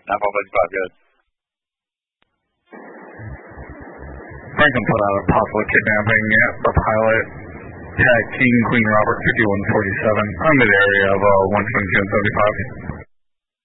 945, good. Franklin put out a possible kidnapping at the pilot at King Queen Robert 5147 on the area of 122 and 75.